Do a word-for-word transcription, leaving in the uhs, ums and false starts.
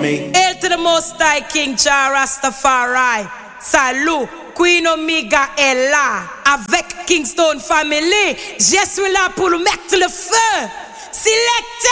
me. Hail to the Most High King Jah Rastafari. Salut, Queen Omega est là. Avec Kingston Family, je suis là pour le mettre le feu. Selected.